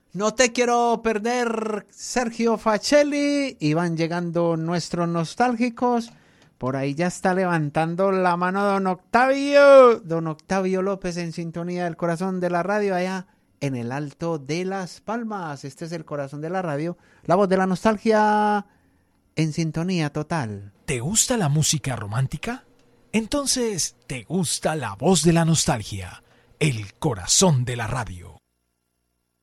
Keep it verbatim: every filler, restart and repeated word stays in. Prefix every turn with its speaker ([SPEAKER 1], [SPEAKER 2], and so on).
[SPEAKER 1] No te quiero perder, Sergio Facelli. Y van llegando nuestros nostálgicos. Por ahí ya está levantando la mano don Octavio. Don Octavio López en sintonía del corazón de la radio allá en el Alto de Las Palmas. Este es el corazón de la radio. La voz de la nostalgia en sintonía total.
[SPEAKER 2] ¿Te gusta la música romántica? Entonces, ¿te gusta la voz de la nostalgia? El corazón de la radio.